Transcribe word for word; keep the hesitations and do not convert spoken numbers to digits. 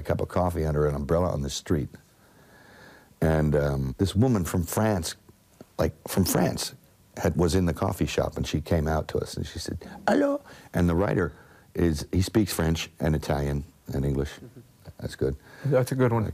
cup of coffee under an umbrella on the street. And um, this woman from France, like from France, had, was in the coffee shop, and she came out to us, and she said, "Hello." And the writer is, he speaks French and Italian and English. Mm-hmm. That's good. That's a good one.